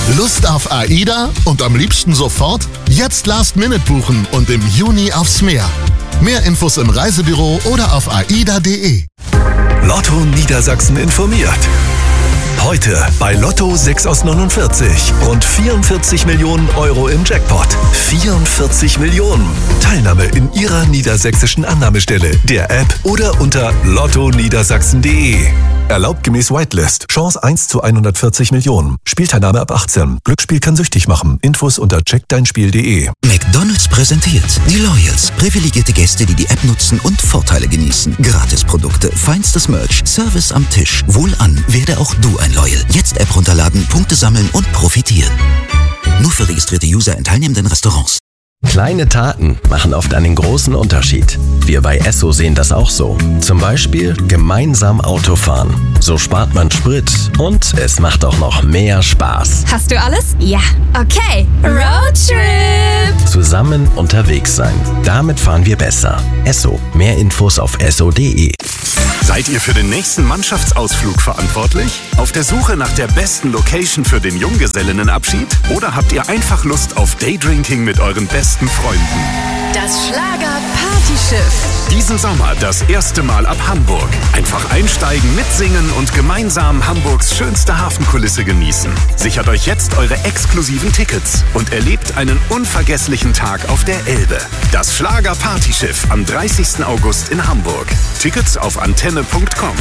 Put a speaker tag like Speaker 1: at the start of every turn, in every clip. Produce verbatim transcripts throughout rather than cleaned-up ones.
Speaker 1: Lust auf AIDA und am liebsten sofort? Jetzt Last Minute buchen und im Juni aufs Meer. Mehr Infos im Reisebüro oder auf aida punkt de.
Speaker 2: Lotto Niedersachsen informiert. Heute bei Lotto sechs aus neunundvierzig. Rund vierundvierzig Millionen Euro im Jackpot. vierundvierzig Millionen. Teilnahme in Ihrer niedersächsischen Annahmestelle, der App oder unter lotto niedersachsen punkt de. Erlaubt gemäß Whitelist. Chance eins zu hundertvierzig Millionen. Spielteilnahme ab achtzehn. Glücksspiel kann süchtig machen. Infos unter check dein spiel punkt de.
Speaker 3: McDonald's präsentiert die Loyals. Privilegierte Gäste, die die App nutzen und Vorteile genießen. Gratisprodukte, feinstes Merch, Service am Tisch. Wohlan, werde auch du ein Loyal. Jetzt App runterladen, Punkte sammeln und profitieren. Nur für registrierte User in teilnehmenden Restaurants.
Speaker 4: Kleine Taten machen oft einen großen Unterschied. Wir bei Esso sehen das auch so. Zum Beispiel gemeinsam Auto fahren. So spart man Sprit und es macht auch noch mehr Spaß.
Speaker 5: Hast du alles? Ja. Okay. Roadtrip!
Speaker 4: Zusammen unterwegs sein. Damit fahren wir besser. Esso. Mehr Infos auf esso punkt de.
Speaker 2: Seid ihr für den nächsten Mannschaftsausflug verantwortlich? Auf der Suche nach der besten Location für den Junggesellinnenabschied? Oder habt ihr einfach Lust auf Daydrinking mit euren besten Freunden?
Speaker 5: Das Schlager-Partyschiff.
Speaker 2: Diesen Sommer das erste Mal ab Hamburg. Einfach einsteigen, mitsingen und gemeinsam Hamburgs schönste Hafenkulisse genießen. Sichert euch jetzt eure exklusiven Tickets und erlebt einen unvergesslichen Tag auf der Elbe. Das Schlager-Partyschiff am dreißigsten August in Hamburg. Tickets auf antenne punkt com.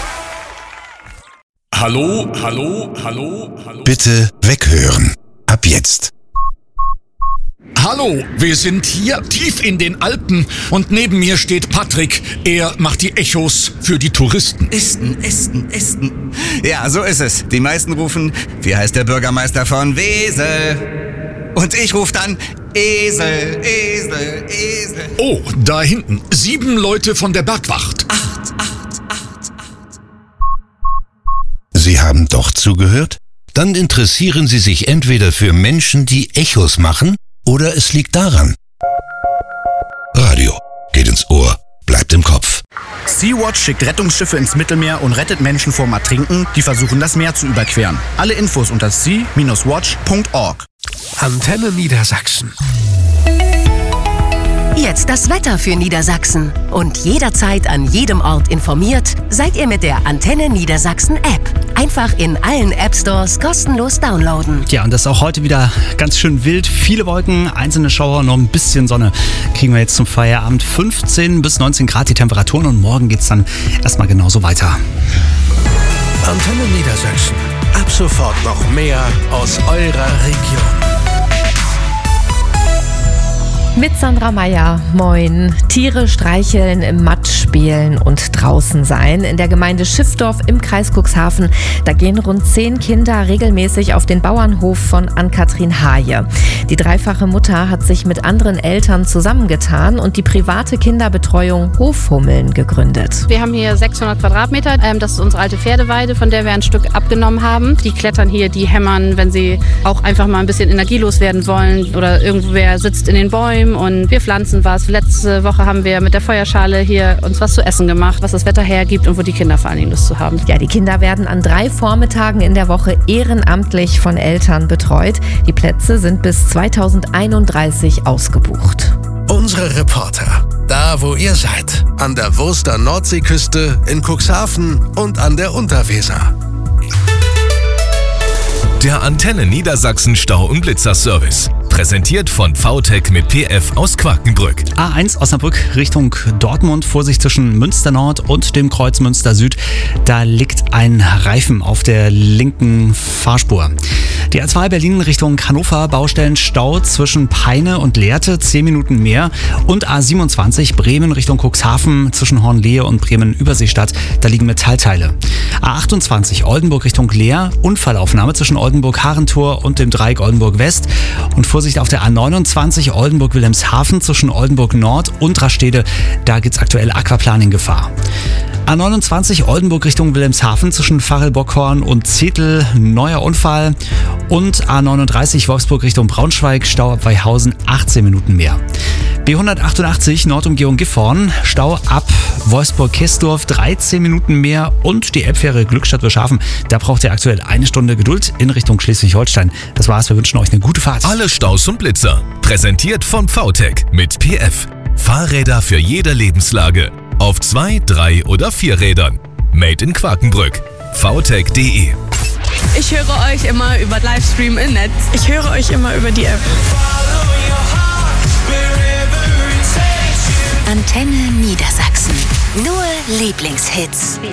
Speaker 6: Hallo, hallo, hallo, hallo.
Speaker 7: Bitte weghören. Ab jetzt.
Speaker 6: Hallo, wir sind hier tief in den Alpen und neben mir steht Patrick. Er macht die Echos für die Touristen.
Speaker 8: Esten, Esten, Esten. Ja, so ist es. Die meisten rufen, wie heißt der Bürgermeister von Wesel? Und ich rufe dann Esel, Esel, Esel.
Speaker 6: Oh, da hinten. Sieben Leute von der Bergwacht.
Speaker 8: Acht, acht, acht, acht.
Speaker 7: Sie haben doch zugehört? Dann interessieren Sie sich entweder für Menschen, die Echos machen, oder es liegt daran. Radio geht ins Ohr, bleibt im Kopf.
Speaker 9: Sea-Watch schickt Rettungsschiffe ins Mittelmeer und rettet Menschen vorm Ertrinken, die versuchen, das Meer zu überqueren. Alle Infos unter sea Bindestrich watch Punkt org.
Speaker 10: Antenne Niedersachsen.
Speaker 11: Jetzt das Wetter für Niedersachsen. Und jederzeit an jedem Ort informiert, seid ihr mit der Antenne Niedersachsen App. Einfach in allen App-Stores kostenlos downloaden.
Speaker 12: Ja, und das ist auch heute wieder ganz schön wild. Viele Wolken, einzelne Schauer, noch ein bisschen Sonne kriegen wir jetzt zum Feierabend. fünfzehn bis neunzehn Grad die Temperaturen und morgen geht's dann erstmal genauso weiter.
Speaker 10: Antenne Niedersachsen. Ab sofort noch mehr aus eurer Region.
Speaker 13: Mit Sandra Meyer, moin. Tiere streicheln, im Matsch spielen und draußen sein. In der Gemeinde Schiffdorf im Kreis Cuxhaven, da gehen rund zehn Kinder regelmäßig auf den Bauernhof von Ann-Kathrin Haje. Die dreifache Mutter hat sich mit anderen Eltern zusammengetan und die private Kinderbetreuung Hofhummeln gegründet.
Speaker 14: Wir haben hier sechshundert Quadratmeter. Das ist unsere alte Pferdeweide, von der wir ein Stück abgenommen haben. Die klettern hier, die hämmern, wenn sie auch einfach mal ein bisschen energielos werden wollen oder irgendwer sitzt in den Bäumen. Und wir pflanzen was. Letzte Woche haben wir mit der Feuerschale hier uns was zu essen gemacht, was das Wetter hergibt und wo die Kinder vor allen Dingen Lust zu haben.
Speaker 13: Ja, die Kinder werden an drei Vormittagen in der Woche ehrenamtlich von Eltern betreut. Die Plätze sind bis zweitausendeinunddreißig ausgebucht.
Speaker 10: Unsere Reporter, da wo ihr seid, an der Wurster Nordseeküste, in Cuxhaven und an der Unterweser.
Speaker 2: Der Antenne Niedersachsen Stau- und Blitzer-Service. Präsentiert von V T E C mit P F aus Quakenbrück.
Speaker 12: A eins Osnabrück Richtung Dortmund, Vorsicht zwischen Münster Nord und dem Kreuz Münster Süd. Da liegt ein Reifen auf der linken Fahrspur. Die A zwei Berlin Richtung Hannover, Baustellenstau zwischen Peine und Lehrte, zehn Minuten mehr. Und A siebenundzwanzig Bremen Richtung Cuxhaven zwischen Hornlehe und Bremen-Überseestadt, da liegen Metallteile. A achtundzwanzig Oldenburg Richtung Leer, Unfallaufnahme zwischen Oldenburg-Harentor und dem Dreieck Oldenburg West. Und Vorsicht auf der A neunundzwanzig Oldenburg-Wilhelmshaven zwischen Oldenburg Nord und Rastede, da gibt's aktuell Aquaplaning-Gefahr. A neunundzwanzig Oldenburg Richtung Wilhelmshaven zwischen Pfarrel-Bockhorn und Zetel, neuer Unfall. Und A neununddreißig Wolfsburg Richtung Braunschweig, Stau ab Weihausen, achtzehn Minuten mehr. B hundertachtundachtzig Nordumgehung Gifhorn, Stau ab Wolfsburg-Kessdorf, dreizehn Minuten mehr und die Elbfähre Glückstadt-Wilschafen. Da braucht ihr aktuell eine Stunde Geduld in Richtung Schleswig-Holstein. Das war's, wir wünschen euch eine gute Fahrt.
Speaker 2: Alle Staus und Blitzer. Präsentiert von V TEC mit P F. Fahrräder für jede Lebenslage. Auf zwei, drei oder vier Rädern. Made in Quakenbrück. v tec punkt de.
Speaker 15: Ich höre euch immer über Livestream im Netz. Ich höre euch immer über die App.
Speaker 11: Antenne Niedersachsen. Nur Lieblingshits.